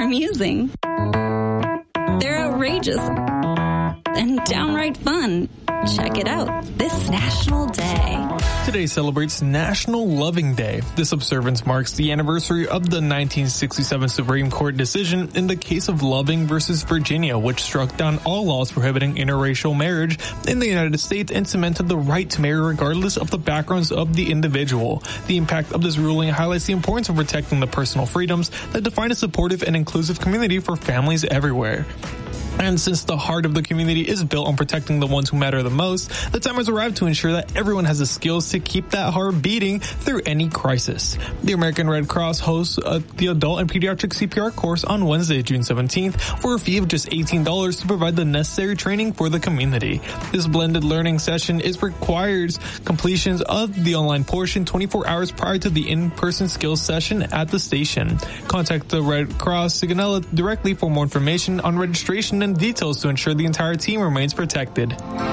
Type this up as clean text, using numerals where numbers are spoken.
amusing. They're outrageous and downright fun. Check it out this National Day. Today celebrates National Loving Day. This observance marks the anniversary of the 1967 Supreme Court decision in the case of Loving versus Virginia, which struck down all laws prohibiting interracial marriage in the United States and cemented the right to marry regardless of the backgrounds of the individual. The impact of this ruling highlights the importance of protecting the personal freedoms that define a supportive and inclusive community for families everywhere. And since the heart of the community is built on protecting the ones who matter the most, the time has arrived to ensure that everyone has the skills to keep that heart beating through any crisis. The American Red Cross hosts the Adult and Pediatric CPR course on Wednesday, June 17th, for a fee of just $18 to provide the necessary training for the community. This blended learning session requires completions of the online portion 24 hours prior to the in-person skills session at the station. Contact the Red Cross Sigonella directly for more information on registration and details to ensure the entire team remains protected.